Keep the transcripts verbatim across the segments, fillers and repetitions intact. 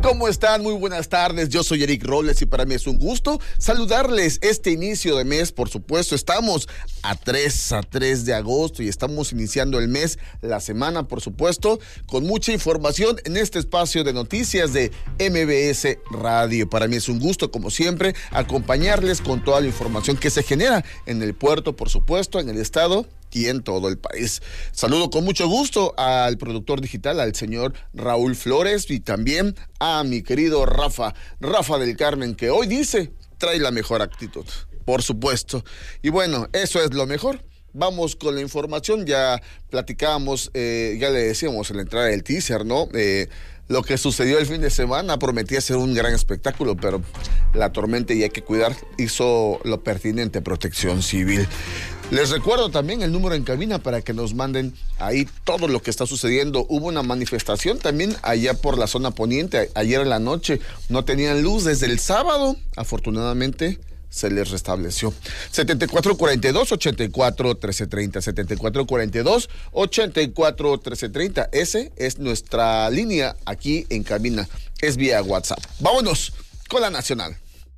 ¿Cómo están? Muy buenas tardes, yo soy Eric Robles y para mí es un gusto saludarles este inicio de mes. Por supuesto, estamos a tres de agosto y estamos iniciando el mes, la semana, por supuesto, con mucha información en este espacio de noticias de M B S Radio. Para mí es un gusto, como siempre, acompañarles con toda la información que se genera en el puerto, por supuesto, en el estado y en todo el país. Saludo con mucho gusto al productor digital, al señor Raúl Flores, y también a mi querido Rafa, Rafa del Carmen, que hoy dice, trae la mejor actitud, por supuesto. Y bueno, eso es lo mejor. Vamos con la información. Ya platicábamos, eh, ya le decíamos en la entrada del teaser, ¿no? Eh, Lo que sucedió el fin de semana prometía ser un gran espectáculo, pero la tormenta, y hay que cuidar, hizo lo pertinente, Protección Civil. Les recuerdo también el número en cabina para que nos manden ahí todo lo que está sucediendo. Hubo una manifestación también allá por la zona poniente. Ayer en la noche no tenían luz desde el sábado. Afortunadamente se les restableció. setenta y cuatro cuarenta y dos, ochenta y cuatro, trece treinta, setenta y cuatro cuarenta y dos, ochenta y cuatro, trece treinta. Ese es nuestra línea aquí en cabina. Es vía WhatsApp. Vámonos con la nacional.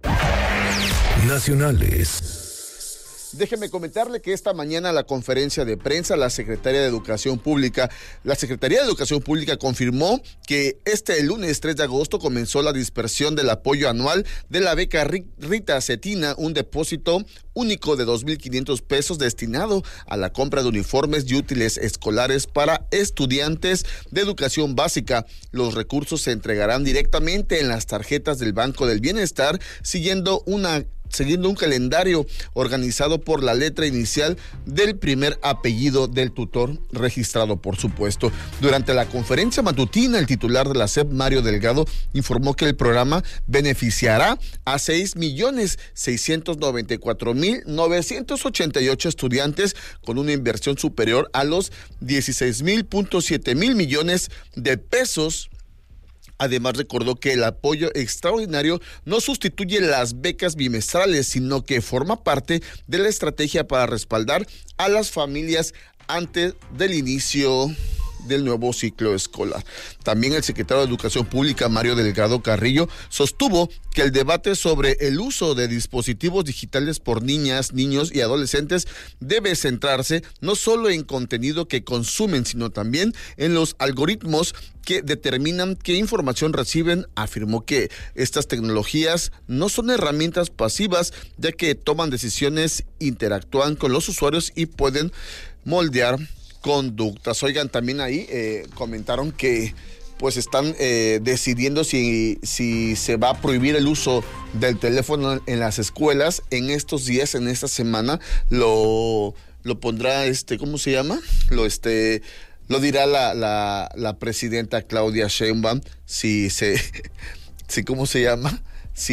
Nacionales. Déjeme comentarle que esta mañana la conferencia de prensa, la Secretaría de Educación Pública, la Secretaría de Educación Pública confirmó que este lunes tres de agosto comenzó la dispersión del apoyo anual de la beca Rita Cetina, un depósito único de dos mil quinientos pesos destinado a la compra de uniformes y útiles escolares para estudiantes de educación básica. Los recursos se entregarán directamente en las tarjetas del Banco del Bienestar, siguiendo una siguiendo un calendario organizado por la letra inicial del primer apellido del tutor registrado, por supuesto. Durante la conferencia matutina, el titular de la S E P, Mario Delgado, informó que el programa beneficiará a seis millones seiscientos noventa y cuatro mil novecientos ochenta y ocho estudiantes con una inversión superior a los dieciséis mil punto siete mil millones de pesos. Además, recordó que el apoyo extraordinario no sustituye las becas bimestrales, sino que forma parte de la estrategia para respaldar a las familias antes del inicio del nuevo ciclo escolar. También el secretario de Educación Pública, Mario Delgado Carrillo, sostuvo que el debate sobre el uso de dispositivos digitales por niñas, niños y adolescentes debe centrarse no solo en contenido que consumen, sino también en los algoritmos que determinan qué información reciben. Afirmó que estas tecnologías no son herramientas pasivas, ya que toman decisiones, interactúan con los usuarios y pueden moldear conductas. Oigan, también ahí eh, comentaron que pues están eh, decidiendo si, si se va a prohibir el uso del teléfono en las escuelas en estos días, en esta semana. Lo, lo pondrá, este, ¿cómo se llama? Lo, este, lo dirá la, la, la presidenta Claudia Sheinbaum, si se, si, ¿cómo se llama?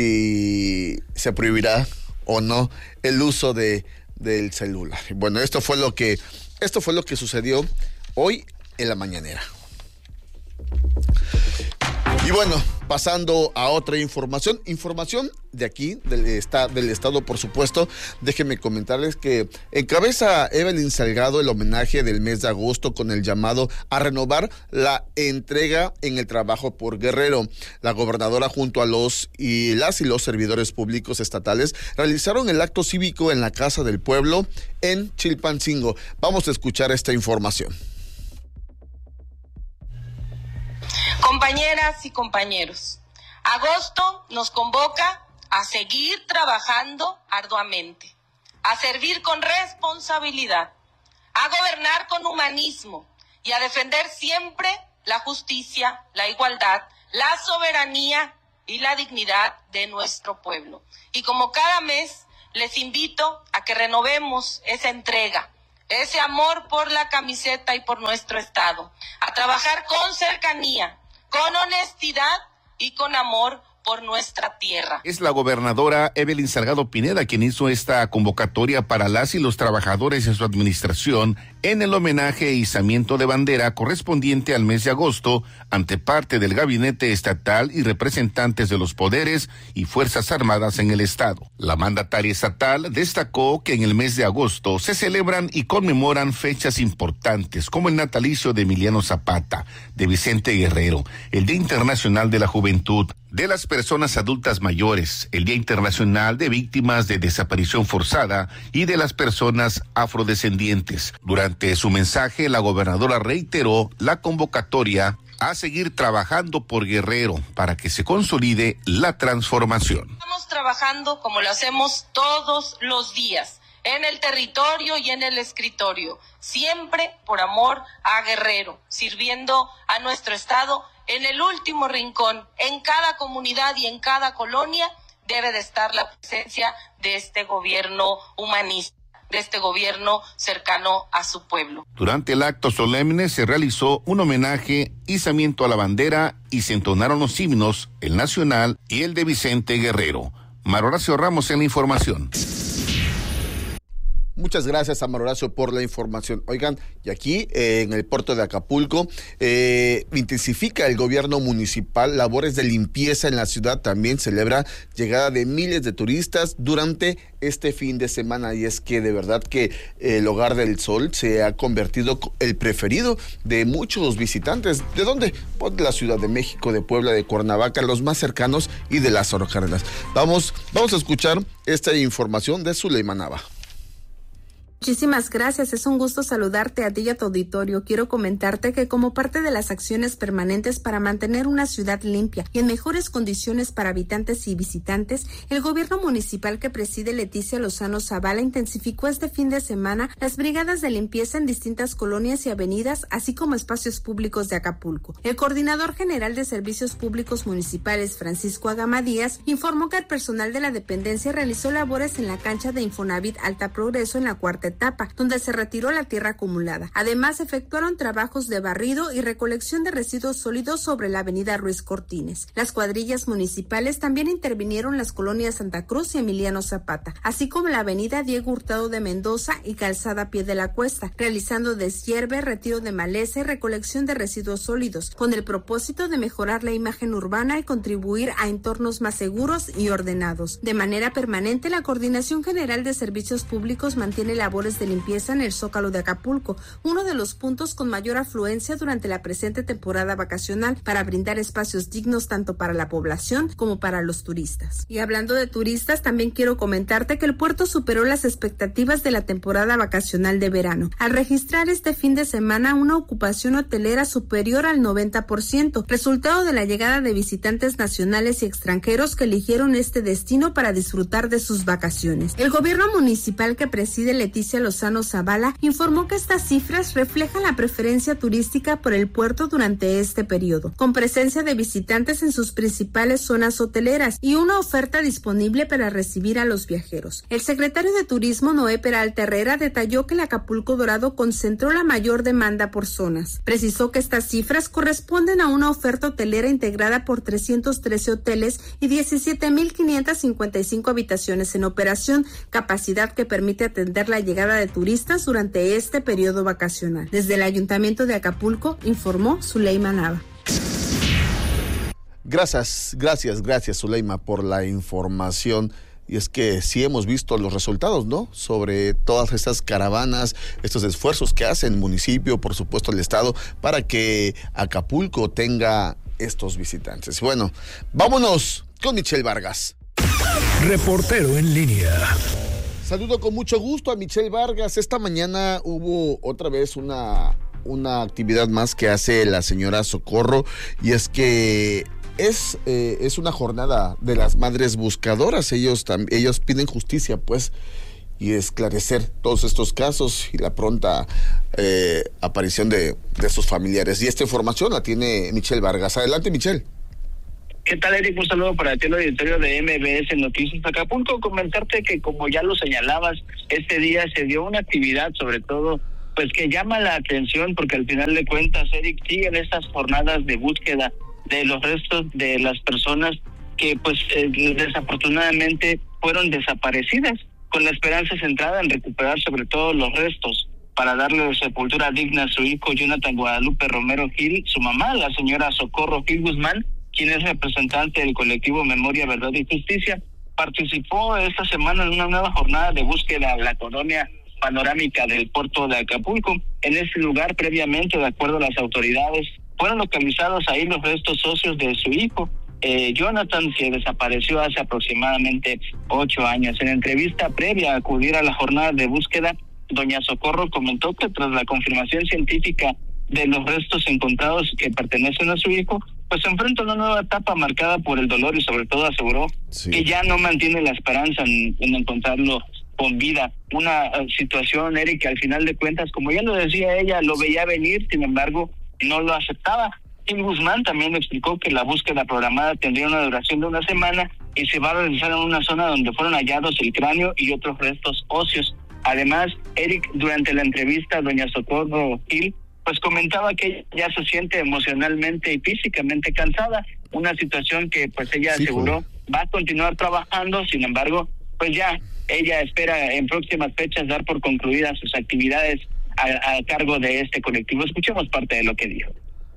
Si se prohibirá o no el uso de, del celular. Bueno, esto fue lo que Esto fue lo que sucedió hoy en la mañanera. Y bueno, pasando a otra información, información de aquí, del, esta, del estado, por supuesto. Déjenme comentarles que encabeza Evelyn Salgado el homenaje del mes de agosto con el llamado a renovar la entrega en el trabajo por Guerrero. La gobernadora junto a los y las y los servidores públicos estatales realizaron el acto cívico en la Casa del Pueblo en Chilpancingo. Vamos a escuchar esta información. Compañeras y compañeros, agosto nos convoca a seguir trabajando arduamente, a servir con responsabilidad, a gobernar con humanismo y a defender siempre la justicia, la igualdad, la soberanía y la dignidad de nuestro pueblo. Y como cada mes, les invito a que renovemos esa entrega, ese amor por la camiseta y por nuestro Estado, a trabajar con cercanía, con honestidad y con amor por nuestra tierra. Es la gobernadora Evelyn Salgado Pineda quien hizo esta convocatoria para las y los trabajadores en su administración en el homenaje e izamiento de bandera correspondiente al mes de agosto ante parte del gabinete estatal y representantes de los poderes y fuerzas armadas en el estado. La mandataria estatal destacó que en el mes de agosto se celebran y conmemoran fechas importantes como el natalicio de Emiliano Zapata, de Vicente Guerrero, el Día Internacional de la Juventud, de las personas adultas mayores, el Día Internacional de Víctimas de Desaparición Forzada y de las personas afrodescendientes. Durante su mensaje, la gobernadora reiteró la convocatoria a seguir trabajando por Guerrero para que se consolide la transformación. Estamos trabajando como lo hacemos todos los días, en el territorio y en el escritorio, siempre por amor a Guerrero, sirviendo a nuestro estado en el último rincón. En cada comunidad y en cada colonia debe de estar la presencia de este gobierno humanista, de este gobierno cercano a su pueblo. Durante el acto solemne se realizó un homenaje, izamiento a la bandera y se entonaron los himnos, el nacional y el de Vicente Guerrero. Mar Horacio Ramos en la información. Muchas gracias, Amar Horacio, por la información. Oigan, y aquí eh, en el puerto de Acapulco eh, intensifica el gobierno municipal labores de limpieza en la ciudad. También celebra llegada de miles de turistas durante este fin de semana. Y es que de verdad que el Hogar del Sol se ha convertido el preferido de muchos visitantes. ¿De dónde? Pues de la Ciudad de México, de Puebla, de Cuernavaca, los más cercanos, y de Lázaro Cárdenas. Vamos, vamos a escuchar esta información de Zuleima Nava. Muchísimas gracias, es un gusto saludarte a ti y a tu auditorio. Quiero comentarte que como parte de las acciones permanentes para mantener una ciudad limpia y en mejores condiciones para habitantes y visitantes, el gobierno municipal que preside Leticia Lozano Zavala intensificó este fin de semana las brigadas de limpieza en distintas colonias y avenidas, así como espacios públicos de Acapulco. El coordinador general de Servicios Públicos Municipales, Francisco Agama Díaz, informó que el personal de la dependencia realizó labores en la cancha de Infonavit Alta Progreso en la cuarta etapa, donde se retiró la tierra acumulada. Además, efectuaron trabajos de barrido y recolección de residuos sólidos sobre la avenida Ruiz Cortines. Las cuadrillas municipales también intervinieron en las colonias Santa Cruz y Emiliano Zapata, así como la avenida Diego Hurtado de Mendoza y Calzada Pie de la Cuesta, realizando deshierve, retiro de maleza y recolección de residuos sólidos, con el propósito de mejorar la imagen urbana y contribuir a entornos más seguros y ordenados. De manera permanente, la Coordinación General de Servicios Públicos mantiene labores de limpieza en el Zócalo de Acapulco, uno de los puntos con mayor afluencia durante la presente temporada vacacional, para brindar espacios dignos tanto para la población como para los turistas. Y hablando de turistas, también quiero comentarte que el puerto superó las expectativas de la temporada vacacional de verano, al registrar este fin de semana una ocupación hotelera superior al noventa por ciento, resultado de la llegada de visitantes nacionales y extranjeros que eligieron este destino para disfrutar de sus vacaciones. El gobierno municipal que preside Leticia Lozano Zavala informó que estas cifras reflejan la preferencia turística por el puerto durante este periodo, con presencia de visitantes en sus principales zonas hoteleras y una oferta disponible para recibir a los viajeros. El secretario de Turismo, Noé Peralta Herrera, detalló que el Acapulco Dorado concentró la mayor demanda por zonas. Precisó que estas cifras corresponden a una oferta hotelera integrada por trescientos trece hoteles y diecisiete mil quinientas cincuenta y cinco habitaciones en operación, capacidad que permite atender la llegada de turistas durante este periodo vacacional. Desde el Ayuntamiento de Acapulco, informó Zuleima Nava. Gracias, gracias, gracias, Zuleima, por la información. Y es que sí hemos visto los resultados, ¿no? Sobre todas estas caravanas, estos esfuerzos que hace el municipio, por supuesto el estado, para que Acapulco tenga estos visitantes. Bueno, vámonos con Michelle Vargas. Reportero en línea. Saludo con mucho gusto a Michelle Vargas. Esta mañana hubo otra vez una, una actividad más que hace la señora Socorro, y es que es, eh, es una jornada de las madres buscadoras. Ellos, tam, ellos piden justicia, pues, y esclarecer todos estos casos y la pronta eh, aparición de, de sus familiares. Y esta información la tiene Michelle Vargas. Adelante, Michelle. ¿Qué tal, Eric? Un saludo para ti, el auditorio de M B S Noticias Acapulco. Comentarte que, como ya lo señalabas, este día se dio una actividad, sobre todo, pues que llama la atención, porque al final de cuentas, Eric, siguen estas jornadas de búsqueda de los restos de las personas que pues eh, desafortunadamente fueron desaparecidas, con la esperanza centrada en recuperar sobre todo los restos para darle sepultura digna a su hijo Jonathan Guadalupe Romero Gil. Su mamá, la señora Socorro Gil Guzmán, quien es representante del colectivo Memoria, Verdad y Justicia, participó esta semana en una nueva jornada de búsqueda en la colonia panorámica del puerto de Acapulco. En este lugar, previamente, de acuerdo a las autoridades, fueron localizados ahí los restos óseos de su hijo, eh, Jonathan, que desapareció hace aproximadamente ocho años. En entrevista previa a acudir a la jornada de búsqueda, doña Socorro comentó que tras la confirmación científica de los restos encontrados que pertenecen a su hijo, pues se enfrenta a una nueva etapa marcada por el dolor y sobre todo aseguró sí. que ya no mantiene la esperanza en, en encontrarlo con vida. Una uh, situación, Eric, que al final de cuentas, como ya lo decía ella, lo veía venir, sin embargo, no lo aceptaba. Gil Guzmán también explicó que la búsqueda programada tendría una duración de una semana y se va a realizar en una zona donde fueron hallados el cráneo y otros restos óseos. Además, Eric, durante la entrevista, doña Socorro Gil, pues comentaba que ya se siente emocionalmente y físicamente cansada, una situación que pues ella sí, aseguró fue. va a continuar trabajando, sin embargo, pues ya ella espera en próximas fechas dar por concluidas sus actividades a, a cargo de este colectivo. Escuchemos parte de lo que dijo.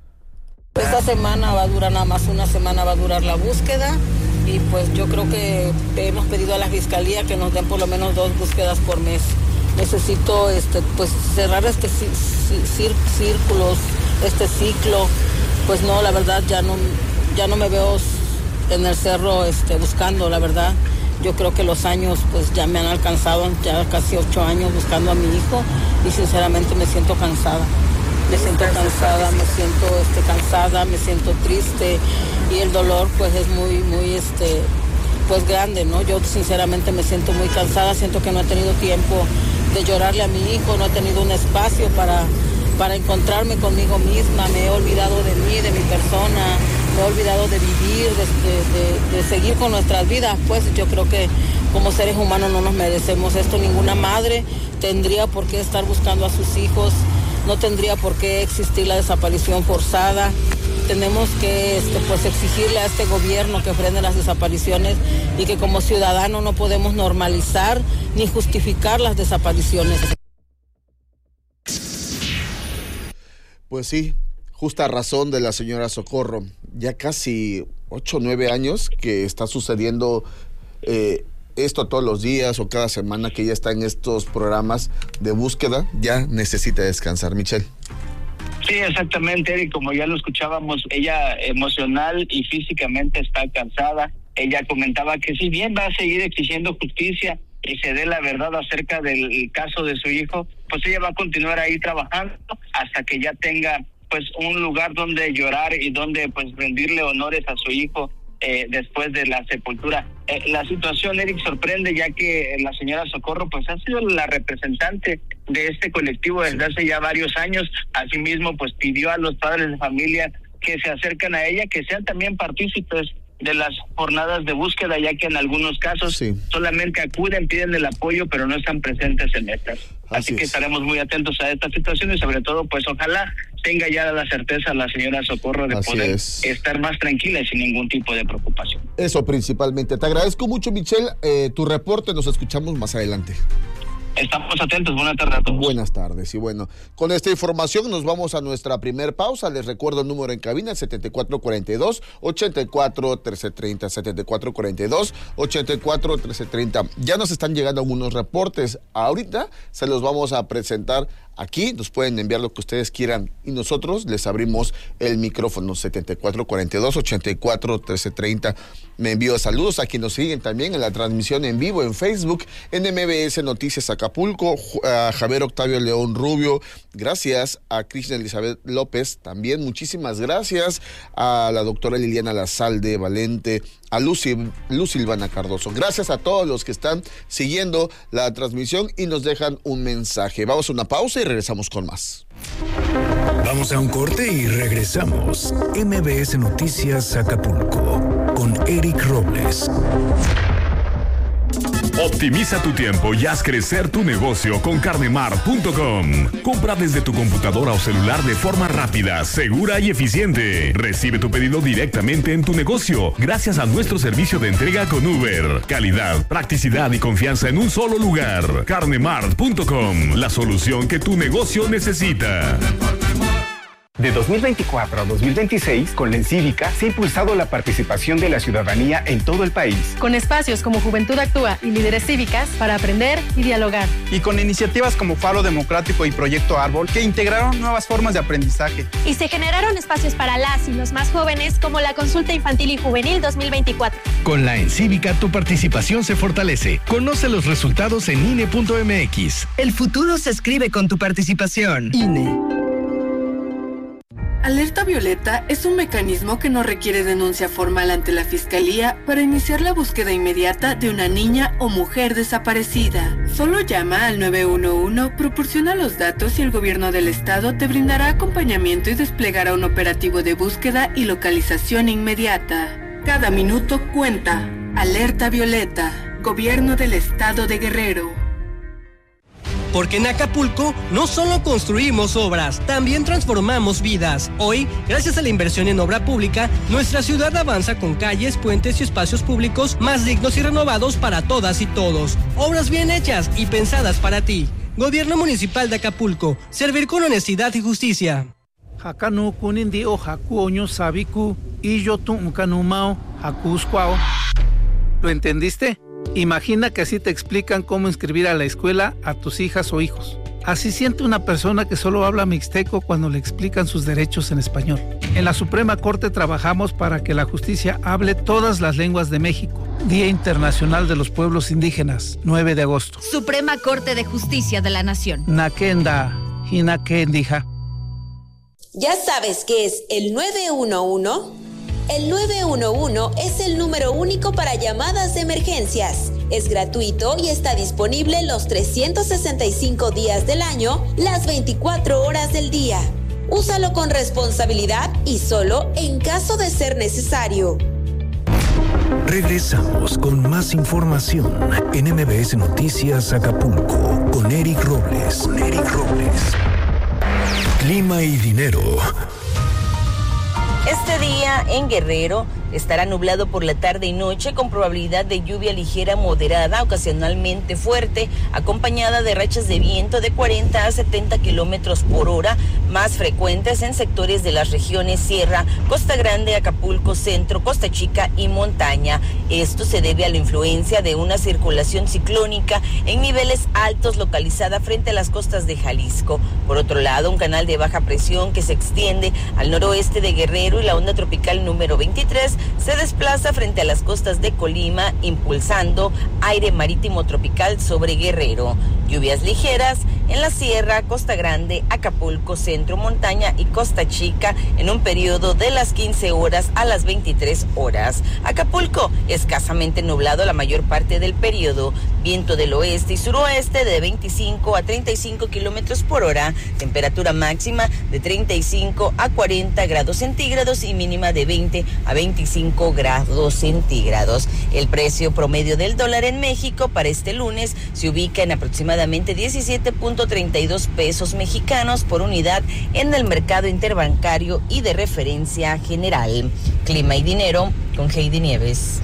Esta semana va a durar nada más una semana, va a durar la búsqueda y pues yo creo que hemos pedido a la fiscalía que nos den por lo menos dos búsquedas por mes. Necesito este pues cerrar este círculos, este ciclo. Pues no, la verdad ya no ya no me veo en el cerro este buscando, la verdad. Yo creo que los años pues ya me han alcanzado, ya casi ocho años buscando a mi hijo y sinceramente me siento cansada. Me siento cansada, me siento este cansada, me siento triste y el dolor pues es muy muy este pues grande, ¿no? Yo sinceramente me siento muy cansada, siento que no he tenido tiempo de llorarle a mi hijo, no he tenido un espacio para, para encontrarme conmigo misma, me he olvidado de mí, de mi persona, me he olvidado de vivir, de, de, de seguir con nuestras vidas. Pues yo creo que como seres humanos no nos merecemos esto, ninguna madre tendría por qué estar buscando a sus hijos, no tendría por qué existir la desaparición forzada. Tenemos que este, pues exigirle a este gobierno que frene las desapariciones y que como ciudadanos no podemos normalizar ni justificar las desapariciones. Pues sí, justa razón de la señora Socorro. Ya casi ocho o nueve años que está sucediendo eh, esto todos los días o cada semana que ella está en estos programas de búsqueda. Ya necesita descansar, Michelle. Sí, exactamente, Eric, como ya lo escuchábamos, ella emocional y físicamente está cansada. Ella comentaba que si bien va a seguir exigiendo justicia y se dé la verdad acerca del caso de su hijo, pues ella va a continuar ahí trabajando hasta que ya tenga pues un lugar donde llorar y donde pues rendirle honores a su hijo eh, después de la sepultura. Eh, la situación, Eric, sorprende ya que la señora Socorro pues ha sido la representante de este colectivo desde hace ya varios años. Asimismo, pues pidió a los padres de familia que se acercan a ella, que sean también partícipes de las jornadas de búsqueda, ya que en algunos casos sí. solamente acuden, piden el apoyo, pero no están presentes en estas. Así, Así que es. estaremos muy atentos a esta situación y sobre todo, pues ojalá tenga ya la certeza la señora Socorro de Así poder es. estar más tranquila y sin ningún tipo de preocupación. Eso principalmente. Te agradezco mucho, Michelle, eh, tu reporte, nos escuchamos más adelante. Estamos atentos, buenas tardes a todos. Buenas tardes, y bueno, con esta información nos vamos a nuestra primer pausa. Les recuerdo el número en cabina, setenta y cuatro cuarenta y dos, ochenta y cuatro, trece treinta, setenta y cuatro cuarenta y dos, ochenta y cuatro, trece treinta. Ya nos están llegando algunos reportes, ahorita se los vamos a presentar aquí, nos pueden enviar lo que ustedes quieran y nosotros les abrimos el micrófono. Setenta y cuatro cuarenta y dos, ochenta y cuatro, trece treinta. Me envío saludos a quienes nos siguen también en la transmisión en vivo en Facebook, en M B S Noticias Acapulco, a Javier Octavio León Rubio, gracias a Krishna Elizabeth López, también muchísimas gracias a la doctora Liliana Lazalde Valente, a Lucy, Luz Silvana Cardoso. Gracias a todos los que están siguiendo la transmisión y nos dejan un mensaje. Vamos a una pausa y regresamos con más. Vamos a un corte y regresamos. M B S Noticias Acapulco con Eric Robles. Optimiza tu tiempo y haz crecer tu negocio con carnemart punto com. Compra desde tu computadora o celular de forma rápida, segura y eficiente. Recibe tu pedido directamente en tu negocio gracias a nuestro servicio de entrega con Uber. Calidad, practicidad y confianza en un solo lugar. carnemart punto com, la solución que tu negocio necesita. De dos mil veinticuatro a dos mil veintiséis, con la Encívica se ha impulsado la participación de la ciudadanía en todo el país. Con espacios como Juventud Actúa y Líderes Cívicas para aprender y dialogar. Y con iniciativas como Faro Democrático y Proyecto Árbol que integraron nuevas formas de aprendizaje. Y se generaron espacios para las y los más jóvenes como la Consulta Infantil y Juvenil dos mil veinticuatro. Con la Encívica tu participación se fortalece. Conoce los resultados en I N E punto M X. El futuro se escribe con tu participación. I N E. Alerta Violeta es un mecanismo que no requiere denuncia formal ante la Fiscalía para iniciar la búsqueda inmediata de una niña o mujer desaparecida. Solo llama al nueve uno uno, proporciona los datos y el gobierno del estado te brindará acompañamiento y desplegará un operativo de búsqueda y localización inmediata. Cada minuto cuenta. Alerta Violeta, Gobierno del Estado de Guerrero. Porque en Acapulco no solo construimos obras, también transformamos vidas. Hoy, gracias a la inversión en obra pública, nuestra ciudad avanza con calles, puentes y espacios públicos más dignos y renovados para todas y todos. Obras bien hechas y pensadas para ti. Gobierno Municipal de Acapulco. Servir con honestidad y justicia. Hakanu kunindi o haku oño sabiku y yo tu ukanumao hakuskwao. ¿Lo entendiste? Imagina que así te explican cómo inscribir a la escuela a tus hijas o hijos. Así siente una persona que solo habla mixteco cuando le explican sus derechos en español. En la Suprema Corte trabajamos para que la justicia hable todas las lenguas de México. Día Internacional de los Pueblos Indígenas, nueve de agosto. Suprema Corte de Justicia de la Nación. Nakenda, Hinakendija. ¿Ya sabes qué es el nueve uno uno? El nueve uno uno es el número único para llamadas de emergencias. Es gratuito y está disponible los trescientos sesenta y cinco días del año, las veinticuatro horas del día. Úsalo con responsabilidad y solo en caso de ser necesario. Regresamos con más información en M B S Noticias Acapulco con Eric Robles. Con Eric Robles. Clima y dinero. Este día en Guerrero estará nublado por la tarde y noche con probabilidad de lluvia ligera moderada, ocasionalmente fuerte, acompañada de rachas de viento de cuarenta a setenta kilómetros por hora, más frecuentes en sectores de las regiones Sierra, Costa Grande, Acapulco, Centro, Costa Chica y Montaña. Esto se debe a la influencia de una circulación ciclónica en niveles altos localizada frente a las costas de Jalisco. Por otro lado, un canal de baja presión que se extiende al noroeste de Guerrero y la onda tropical número veintitrés se desplaza frente a las costas de Colima, impulsando aire marítimo tropical sobre Guerrero. Lluvias ligeras en la Sierra, Costa Grande, Acapulco, Centro, Montaña y Costa Chica en un periodo de las quince horas a las veintitrés horas. Acapulco, escasamente nublado la mayor parte del periodo. Viento del oeste y suroeste de veinticinco a treinta y cinco kilómetros por hora. Temperatura máxima de treinta y cinco a cuarenta grados centígrados y mínima de veinte a veinticinco grados centígrados. El precio promedio del dólar en México para este lunes se ubica en aproximadamente diecisiete punto treinta y dos pesos mexicanos por unidad en el mercado interbancario y de referencia general. Clima y dinero con Heidi Nieves.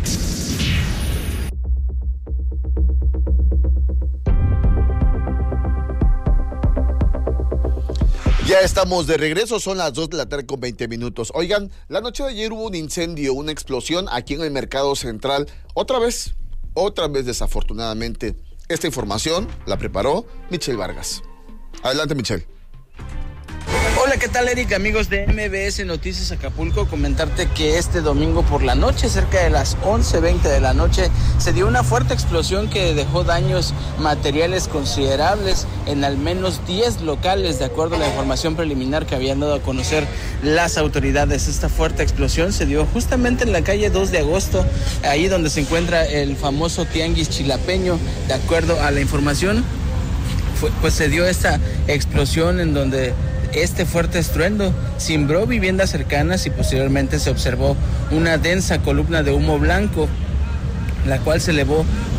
Ya estamos de regreso, son las dos de la tarde con veinte minutos. Oigan, la noche de ayer hubo un incendio, una explosión aquí en el Mercado Central. Otra vez, otra vez desafortunadamente. Esta información la preparó Michelle Vargas. Adelante, Michelle. Hola, ¿qué tal, Eric? Amigos de M B S Noticias Acapulco, comentarte que este domingo por la noche, cerca de las once veinte de la noche, se dio una fuerte explosión que dejó daños materiales considerables en al menos diez locales, de acuerdo a la información preliminar que habían dado a conocer las autoridades. Esta fuerte explosión se dio justamente en la calle dos de agosto, ahí donde se encuentra el famoso Tianguis Chilapeño. De acuerdo a la información, fue, pues se dio esta explosión en donde este fuerte estruendo cimbró viviendas cercanas y posteriormente se observó una densa columna de humo blanco, la cual se elevó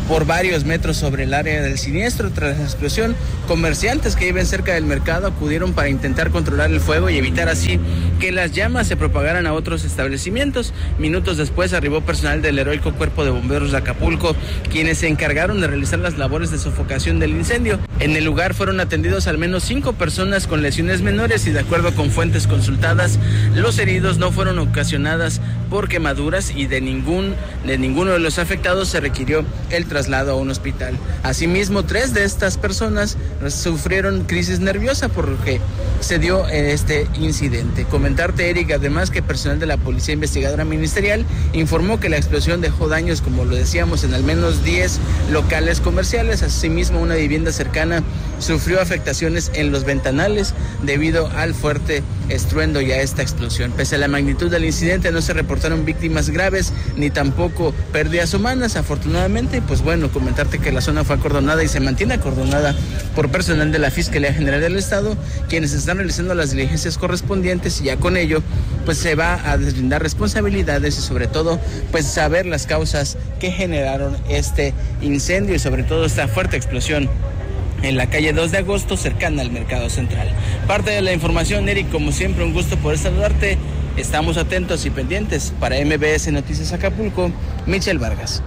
por varios metros sobre el área del siniestro. Tras la explosión, comerciantes que viven cerca del mercado acudieron para intentar controlar el fuego y evitar así que las llamas se propagaran a otros establecimientos. Minutos después arribó personal del heroico Cuerpo de Bomberos de Acapulco, quienes se encargaron de realizar las labores de sofocación del incendio. En el lugar fueron atendidos al menos cinco personas con lesiones menores y, de acuerdo con fuentes consultadas, los heridos no fueron ocasionadas por quemaduras y de ningún de ninguno de los afectados se requirió el traslado a un hospital. Asimismo, tres de estas personas sufrieron crisis nerviosa, por lo que se dio este incidente. Comentarte, Eric, además, que personal de la Policía Investigadora Ministerial informó que la explosión dejó daños, como lo decíamos, en al menos diez locales comerciales. Asimismo, una vivienda cercana sufrió afectaciones en los ventanales debido al fuerte estruendo y a esta explosión. Pese a la magnitud del incidente, no se reportaron víctimas graves ni tampoco pérdidas humanas, afortunadamente. Pues bueno, comentarte que la zona fue acordonada y se mantiene acordonada por personal de la Fiscalía General del Estado, quienes están realizando las diligencias correspondientes, y ya con ello pues se va a deslindar responsabilidades y sobre todo pues saber las causas que generaron este incendio y sobre todo esta fuerte explosión en la calle dos de agosto, cercana al Mercado Central. Parte de la información, Eric, como siempre, un gusto poder saludarte. Estamos atentos y pendientes. Para M B S Noticias Acapulco, Michelle Vargas.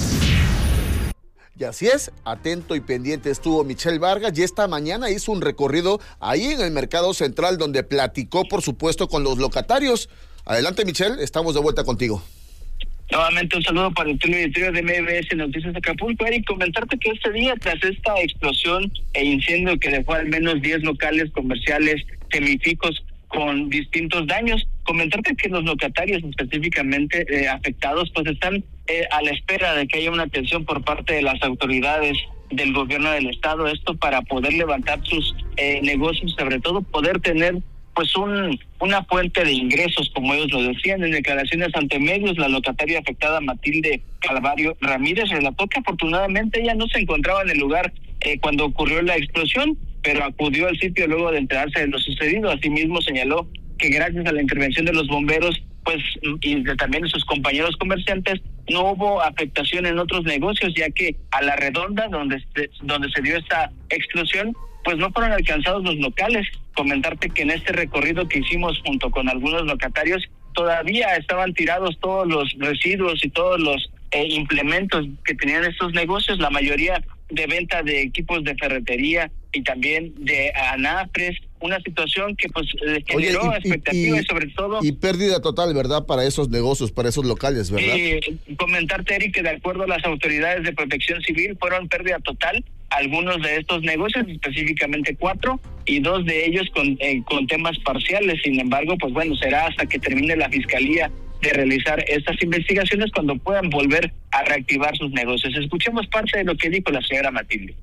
Y así es, atento y pendiente estuvo Michelle Vargas, y esta mañana hizo un recorrido ahí en el Mercado Central, donde platicó, por supuesto, con los locatarios. Adelante, Michelle, estamos de vuelta contigo. Nuevamente un saludo para el televiditorio de M B S Noticias Acapulco. Eric, comentarte que este día, tras esta explosión e incendio que dejó al menos diez locales comerciales semificos con distintos daños, comentarte que los locatarios específicamente eh, afectados pues están eh, a la espera de que haya una atención por parte de las autoridades del gobierno del estado, esto para poder levantar sus eh, negocios, sobre todo poder tener pues un una fuente de ingresos, como ellos lo decían. En declaraciones ante medios, la locataria afectada Matilde Calvario Ramírez relató que afortunadamente ella no se encontraba en el lugar eh, cuando ocurrió la explosión, pero acudió al sitio luego de enterarse de lo sucedido. Asimismo señaló que gracias a la intervención de los bomberos pues y de, también de sus compañeros comerciantes, no hubo afectación en otros negocios, ya que a la redonda donde se, donde se dio esta explosión pues no fueron alcanzados los locales. Comentarte que en este recorrido que hicimos junto con algunos locatarios, todavía estaban tirados todos los residuos y todos los eh, implementos que tenían estos negocios, la mayoría de venta de equipos de ferretería y también de anafres, una situación que pues generó Oye, y, expectativas y, y sobre todo... Y pérdida total, ¿verdad?, para esos negocios, para esos locales, ¿verdad? Y comentarte, Eric, que de acuerdo a las autoridades de protección civil, fueron pérdida total algunos de estos negocios, específicamente cuatro, y dos de ellos con, eh, con temas parciales. Sin embargo, pues bueno, será hasta que termine la fiscalía de realizar estas investigaciones cuando puedan volver a reactivar sus negocios. Escuchemos parte de lo que dijo la señora Matilde.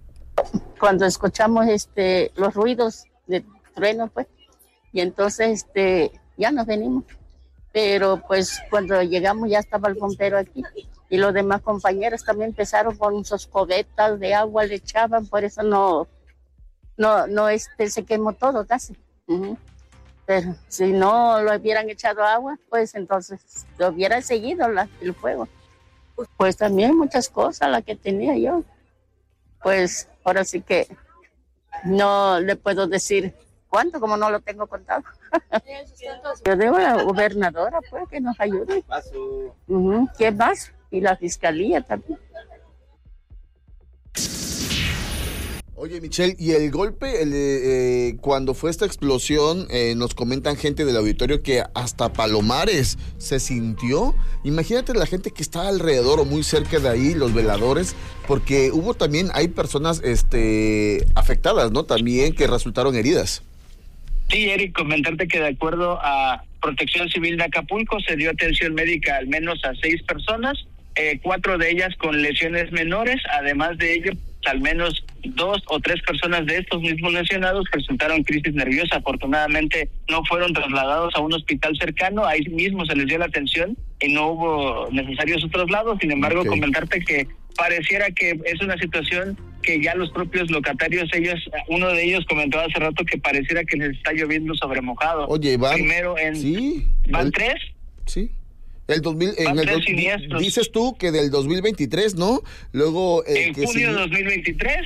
Cuando escuchamos este los ruidos de trueno, pues, y entonces este ya nos venimos, pero pues cuando llegamos ya estaba el bombero aquí y los demás compañeros también empezaron con sus cobetas de agua, le echaban, por eso no no no este se quemó todo casi. Uh-huh. Pero si no lo hubieran echado agua, pues entonces lo hubiera seguido la, el fuego. Pues también muchas cosas las que tenía yo, pues ahora sí que no le puedo decir cuánto, como no lo tengo contado. Yo debo a la gobernadora, pues, que nos ayude. Uh-huh. ¿Qué más? Y la fiscalía también. Oye, Michelle, y el golpe, el, eh, cuando fue esta explosión, eh, nos comentan gente del auditorio que hasta Palomares se sintió. Imagínate la gente que está alrededor o muy cerca de ahí, los veladores, porque hubo también, hay personas este, afectadas, ¿no? También que resultaron heridas. Sí, Eric, comentarte que de acuerdo a Protección Civil de Acapulco se dio atención médica al menos a seis personas, eh, cuatro de ellas con lesiones menores. Además de ello, al menos dos o tres personas de estos mismos lesionados presentaron crisis nerviosa. Afortunadamente no fueron trasladados a un hospital cercano, ahí mismo se les dio la atención y no hubo necesarios sus traslados. Sin embargo, okay, comentarte que pareciera que es una situación que ya los propios locatarios, ellos, uno de ellos comentó hace rato que pareciera que les está lloviendo sobre mojado. Oye, van... Primero en... ¿Sí? ¿Van el... tres? Sí. El dos mil, en el dos, dices tú que del dos mil veintitrés, ¿no? Luego el en que junio de siguió, dos mil veintitrés.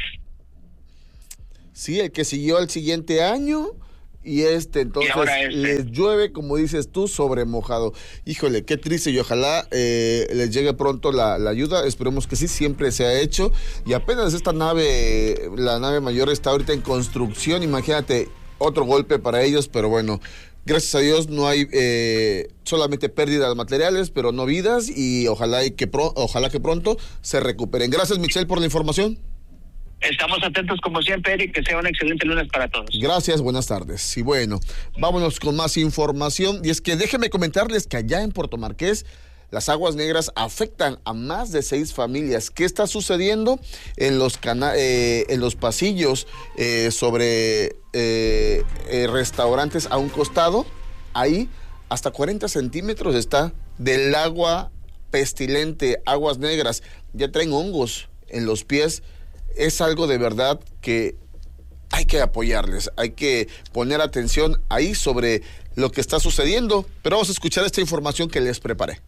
Sí, el que siguió al siguiente año. Y este, entonces, y este. les llueve, como dices tú, sobre mojado. Híjole, qué triste, y ojalá eh, les llegue pronto la, la ayuda. Esperemos que sí, siempre se ha hecho. Y apenas esta nave, la nave mayor está ahorita en construcción. Imagínate, otro golpe para ellos, pero bueno, gracias a Dios no hay eh, solamente pérdidas materiales, pero no vidas. Y ojalá, y que, pro, ojalá que pronto se recuperen. Gracias, Michelle, por la información. Estamos atentos como siempre, Eric, que sea un excelente lunes para todos. Gracias, buenas tardes. Y bueno, vámonos con más información. Y es que déjenme comentarles que allá en Puerto Marqués, las aguas negras afectan a más de seis familias. ¿Qué está sucediendo en los, cana eh, en los pasillos eh, sobre eh, eh, restaurantes a un costado? Ahí hasta cuarenta centímetros está del agua pestilente, aguas negras. Ya traen hongos en los pies. Es algo de verdad que hay que apoyarles, hay que poner atención ahí sobre lo que está sucediendo, pero vamos a escuchar esta información que les preparé.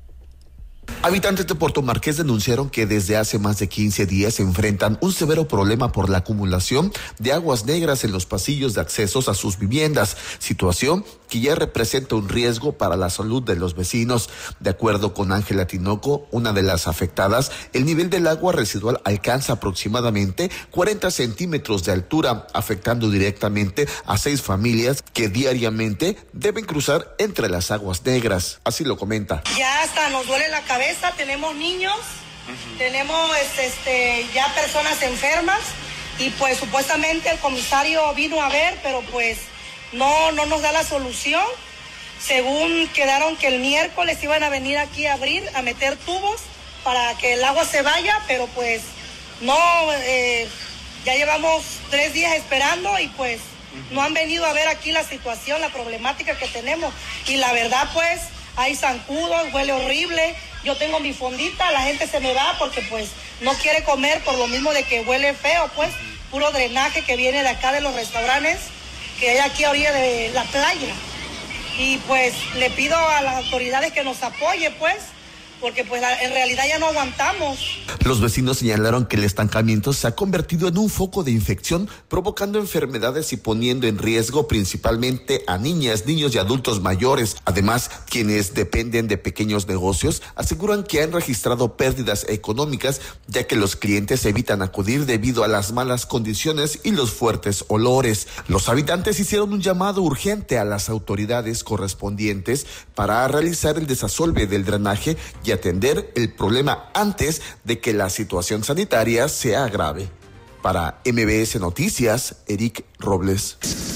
Habitantes de Puerto Marqués denunciaron que desde hace más de quince días se enfrentan un severo problema por la acumulación de aguas negras en los pasillos de accesos a sus viviendas, situación que ya representa un riesgo para la salud de los vecinos. De acuerdo con Ángela Tinoco, una de las afectadas, el nivel del agua residual alcanza aproximadamente cuarenta centímetros de altura, afectando directamente a seis familias que diariamente deben cruzar entre las aguas negras. Así lo comenta. Ya hasta nos duele la cabeza, tenemos niños, uh-huh. tenemos este, ya personas enfermas y pues supuestamente el comisario vino a ver, pero pues no, no nos da la solución. Según quedaron que el miércoles iban a venir aquí a abrir, a meter tubos para que el agua se vaya, pero pues no, eh, ya llevamos tres días esperando y pues uh-huh. no han venido a ver aquí la situación, la problemática que tenemos. Y la verdad pues hay zancudos, huele horrible. Yo tengo mi fondita, la gente se me va porque pues no quiere comer por lo mismo de que huele feo, pues puro drenaje que viene de acá de los restaurantes que hay aquí a orilla de la playa. Y pues le pido a las autoridades que nos apoyen, pues, porque pues en realidad ya no aguantamos. Los vecinos señalaron que el estancamiento se ha convertido en un foco de infección, provocando enfermedades y poniendo en riesgo principalmente a niñas, niños y adultos mayores. Además, quienes dependen de pequeños negocios aseguran que han registrado pérdidas económicas, ya que los clientes evitan acudir debido a las malas condiciones y los fuertes olores. Los habitantes hicieron un llamado urgente a las autoridades correspondientes para realizar el desasolve del drenaje y atender el problema antes de que la situación sanitaria sea grave. Para M B S Noticias, Eric Robles.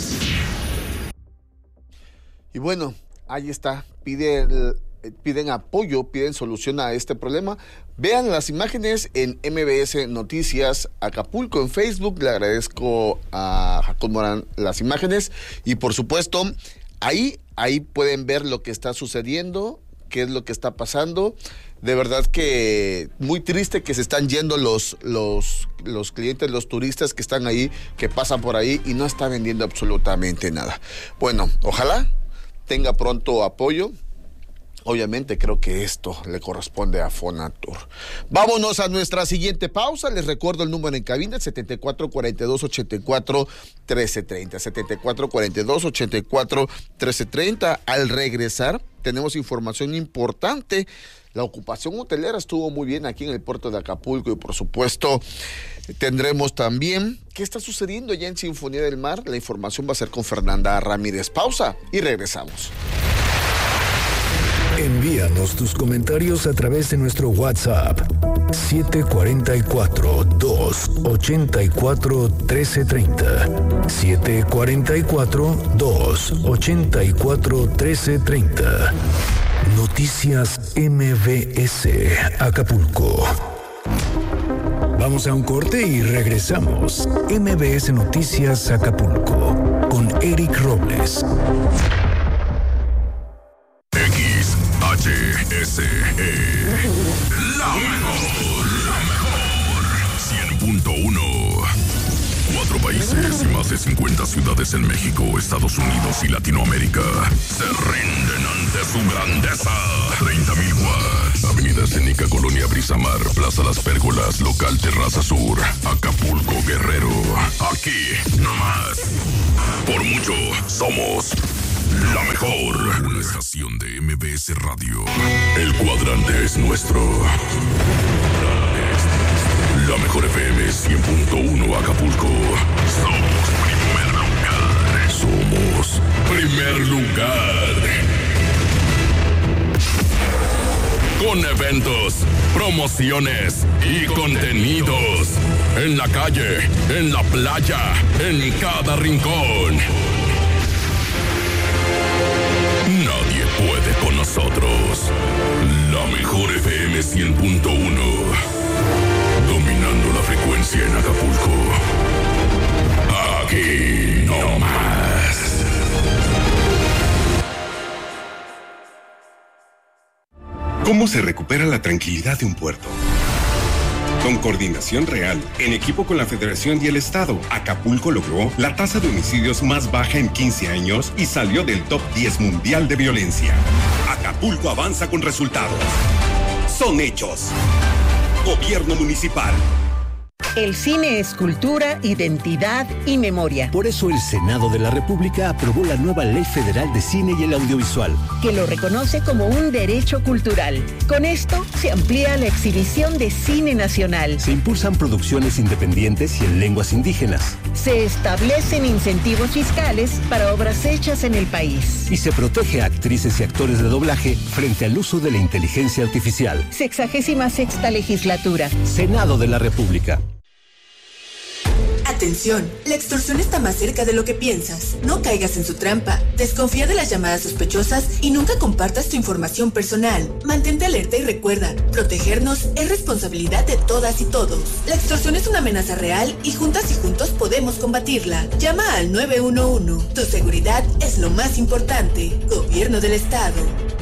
Y bueno, ahí está, pide, piden apoyo, piden solución a este problema. Vean las imágenes en M B S Noticias Acapulco en Facebook. Le agradezco a Jacob Morán las imágenes y por supuesto, ahí, ahí pueden ver lo que está sucediendo, qué es lo que está pasando. De verdad que muy triste que se están yendo los, los, los clientes, los turistas que están ahí, que pasan por ahí y no está vendiendo absolutamente nada. Bueno, ojalá tenga pronto apoyo. Obviamente creo que esto le corresponde a Fonatur. Vámonos a nuestra siguiente pausa. Les recuerdo el número en cabina, setenta y cuatro cuarenta y dos, ochenta y cuatro, trece treinta. setenta y cuatro cuarenta y dos, ochenta y cuatro, trece treinta. Al regresar tenemos información importante. La ocupación hotelera estuvo muy bien aquí en el puerto de Acapulco y por supuesto tendremos también qué está sucediendo ya en Sinfonía del Mar. La información va a ser con Fernanda Ramírez. Pausa y regresamos. Envíanos tus comentarios a través de nuestro WhatsApp siete cuatro cuatro, dos ocho cuatro, uno tres tres cero. siete cuatro cuatro, dos ocho cuatro, uno tres tres cero. Noticias M B S Acapulco. Vamos a un corte y regresamos. M B S Noticias Acapulco con Eric Robles. X H S E la mejor, la mejor cien punto uno. Cuatro países y más de cincuenta ciudades en México, Estados Unidos y Latinoamérica se rinden ante su grandeza. treinta mil watts. Avenida Escénica, Colonia Brisamar, Plaza Las Pérgolas, Local Terraza Sur, Acapulco, Guerrero. Aquí, no más. Por mucho, somos la mejor. Una estación de M B S Radio. El cuadrante es nuestro. La mejor F M cien punto uno Acapulco. Somos primer lugar. Somos primer lugar. Con eventos, promociones y contenidos. En la calle, en la playa, en cada rincón. Nadie puede con nosotros. La mejor F M cien punto uno. Dominando la frecuencia en Acapulco. Aquí no más. ¿Cómo se recupera la tranquilidad de un puerto? Con coordinación real, en equipo con la Federación y el Estado, Acapulco logró la tasa de homicidios más baja en quince años y salió del top diez mundial de violencia. Acapulco avanza con resultados. Son hechos. Gobierno Municipal. El cine es cultura, identidad y memoria. Por eso el Senado de la República aprobó la nueva Ley Federal de Cine y el Audiovisual, que lo reconoce como un derecho cultural. Con esto se amplía la exhibición de cine nacional. Se impulsan producciones independientes y en lenguas indígenas. Se establecen incentivos fiscales para obras hechas en el país. Y se protege a actrices y actores de doblaje frente al uso de la inteligencia artificial. Sexagésima sexta legislatura. Senado de la República. Atención, la extorsión está más cerca de lo que piensas. No caigas en su trampa. Desconfía de las llamadas sospechosas y nunca compartas tu información personal. Mantente alerta y recuerda, protegernos es responsabilidad de todas y todos. La extorsión es una amenaza real y juntas y juntos podemos combatirla. Llama al nueve uno uno. Tu seguridad es lo más importante. Gobierno del Estado.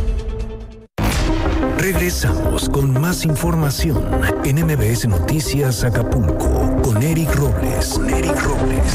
Regresamos con más información en M B S Noticias Acapulco con Eric Robles. Con Eric Robles.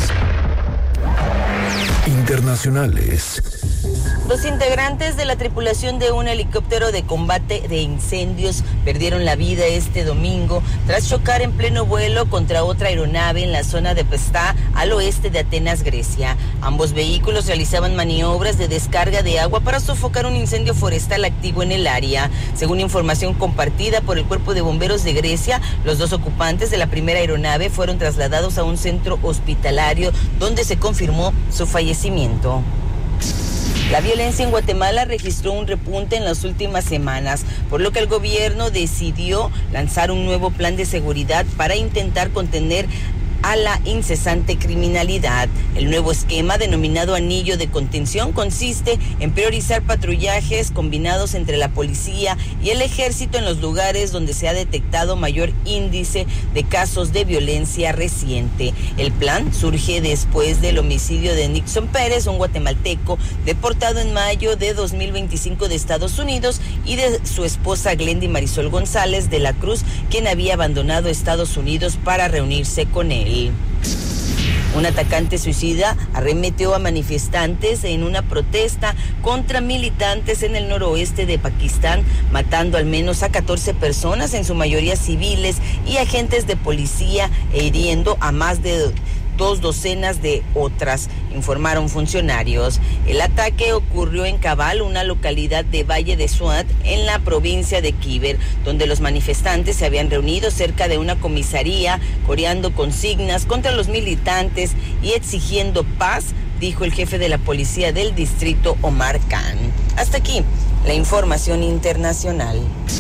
Internacionales. Los integrantes de la tripulación de un helicóptero de combate de incendios perdieron la vida este domingo tras chocar en pleno vuelo contra otra aeronave en la zona de Pestá, al oeste de Atenas, Grecia. Ambos vehículos realizaban maniobras de descarga de agua para sofocar un incendio forestal activo en el área. Según información compartida por el Cuerpo de Bomberos de Grecia, los dos ocupantes de la primera aeronave fueron trasladados a un centro hospitalario donde se confirmó su fallecimiento. La violencia en Guatemala registró un repunte en las últimas semanas, por lo que el gobierno decidió lanzar un nuevo plan de seguridad para intentar contener a la incesante criminalidad. El nuevo esquema, denominado Anillo de Contención, consiste en priorizar patrullajes combinados entre la policía y el ejército en los lugares donde se ha detectado mayor índice de casos de violencia reciente. El plan surge después del homicidio de Nixon Pérez, un guatemalteco deportado en mayo de dos mil veinticinco de Estados Unidos, y de su esposa Glendy Marisol González de la Cruz, quien había abandonado Estados Unidos para reunirse con él. Un atacante suicida arremetió a manifestantes en una protesta contra militantes en el noroeste de Pakistán, matando al menos a catorce personas, en su mayoría civiles y agentes de policía, e hiriendo a más de dos docenas de otras, informaron funcionarios. El ataque ocurrió en Cabal, una localidad de Valle de Suat, en la provincia de Khyber, donde los manifestantes se habían reunido cerca de una comisaría, coreando consignas contra los militantes y exigiendo paz, dijo el jefe de la policía del distrito, Omar Khan. Hasta aquí la información internacional.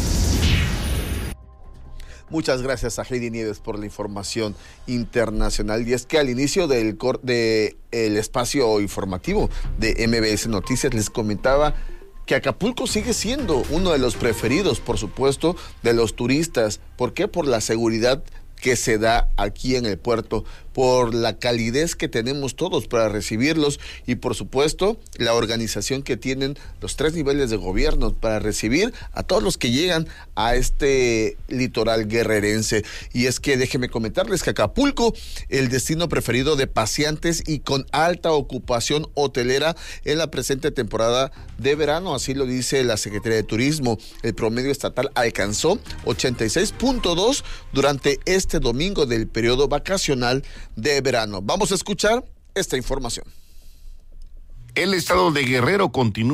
Muchas gracias a Heidi Nieves por la información internacional. Y es que al inicio del cor- de el espacio informativo de M B S Noticias les comentaba que Acapulco sigue siendo uno de los preferidos, por supuesto, de los turistas. ¿Por qué? Por la seguridad que se da aquí en el puerto, por la calidez que tenemos todos para recibirlos y por supuesto la organización que tienen los tres niveles de gobierno para recibir a todos los que llegan a este litoral guerrerense. Y es que déjenme comentarles que Acapulco, el destino preferido de paseantes y con alta ocupación hotelera en la presente temporada de verano, así lo dice la Secretaría de Turismo. El promedio estatal alcanzó ochenta y seis punto dos durante este domingo del periodo vacacional de verano. Vamos a escuchar esta información. El estado de Guerrero continúa